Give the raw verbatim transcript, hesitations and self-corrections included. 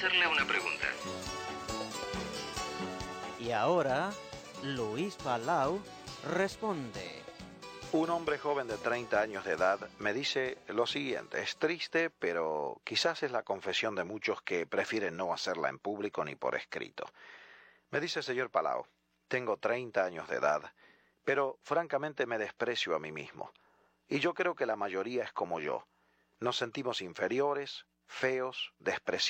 hacerle una pregunta. Y ahora, Luis Palau responde. Un hombre joven de treinta años de edad me dice lo siguiente: es triste, pero quizás es la confesión de muchos que prefieren no hacerla en público ni por escrito. Me dice: señor Palau, tengo treinta años de edad, pero francamente me desprecio a mí mismo. Y yo creo que la mayoría es como yo. Nos sentimos inferiores, feos, despreciables.